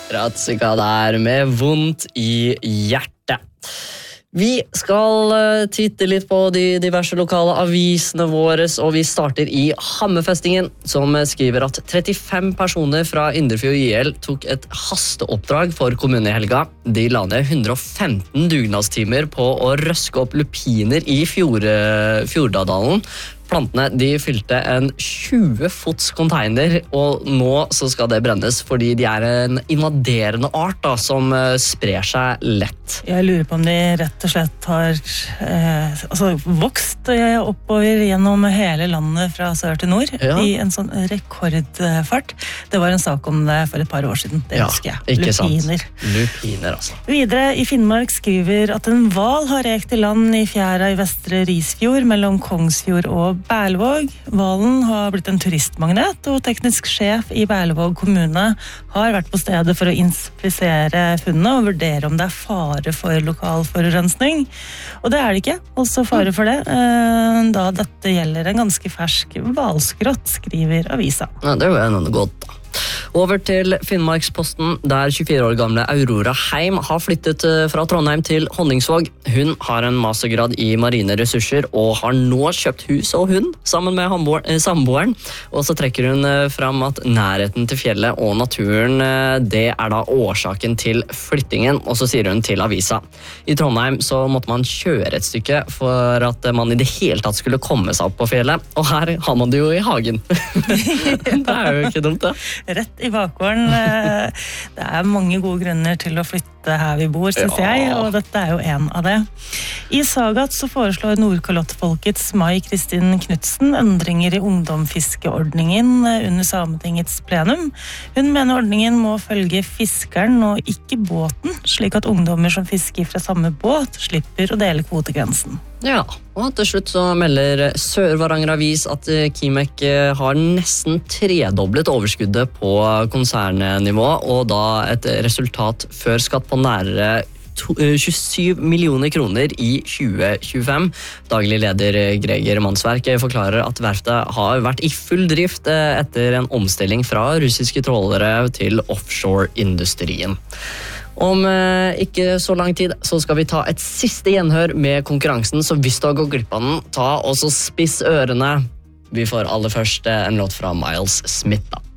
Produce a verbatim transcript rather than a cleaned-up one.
Ratzika der med vondt i hjertet. Vi skal titte litt på de diverse lokale avisene våre, og vi starter i Hammerfestingen, som skriver at trettifem personer fra Indrefjord I L tok et hasteoppdrag for kommunen i helga. De la ned one hundred fifteen dugnadstimer på å røske opp lupiner i Fjord, Fjordadalen. Plantene de fylte en tjue fots container, og nå så skal det brennes fordi de er en invaderende art da, som sprer seg lett. Jeg lurer på om de rett og slett har eh, altså, vokst oppover gjennom hele landet fra sør til nord ja. I en sånn rekordfart. Det var en sak om det for et par år siden, det ja, husker jeg. Ikke Lupiner. Sant. Lupiner, altså. Videre i Finnmark skriver at en hval har rekt i land i fjæra i Vestre Risfjord mellom Kongsfjord og Berlevåg. Hvalen har blitt en turistmagnet, og teknisk sjef i Berlevåg kommune har vært på stedet for å inspisere funnet og vurdere om det er fare for lokal forurensning. Og det er det ikke, altså fare for det, da dette gjelder en ganske fersk hvalskrott, skriver avisa. Ja, det er jo en godt da. Over til Finnmarksposten, der tjuefire år gamle Aurora Heim har flyttet fra Trondheim til Honningsvåg. Hun har en mastergrad i marine ressurser og har nå kjøpt hus og hund sammen med samboeren. Og så trekker hun fram at nærheten til fjellet og naturen, det er da årsaken til flyttingen, og så sier hun til avisa. I Trondheim så måtte man kjøre et stykke for at man i det hele tatt skulle komme seg opp på fjellet, og her har man det jo i hagen. Det er jo ikke dumt, det. Rett i bakgården. Det er mange gode grunner til å flytte her vi bor, synes ja. Jeg, og dette er jo en av det. I Sagat så foreslår Nordkalottfolkets Mai Kristin Knudsen endringer i ungdomsfiskeordningen under Sametingets plenum. Hun mener ordningen må følge fiskeren og ikke båten, slik at ungdommer som fisker fra samme båt slipper å dele kvotegrensen. Ja, og til slutt så melder Sør-Varanger Avis at Kimek har nesten tredoblet overskuddet på konsernnivå, og da et resultat før skatt på nærere tjuesyv millioner kroner i tjue tjuefem. Daglig leder Greger Mannsverk forklarer at verftet har vært i full drift etter en omstilling fra russiske trålere til offshore-industrien. Om eh, ikke så lang tid så skal vi ta et siste gjenhør med konkurransen, så hvis du har gått glipp av den, ta og så spiss ørene. Vi får aller først en låt fra Miles Smith da.